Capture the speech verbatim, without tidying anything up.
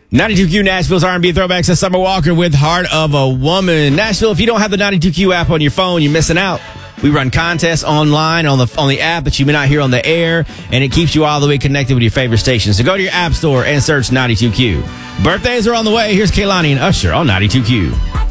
ninety-two Q Nashville's R and B throwbacks to Summer Walker with Heart of a Woman. Nashville, if you don't have the ninety-two Q app on your phone, you're missing out. We run contests online on the on the app that you may not hear on the air, and it keeps you all the way connected with your favorite stations. So go to your app store and search ninety-two Q. Birthdays are on the way. Here's Kehlani and Usher on ninety-two Q.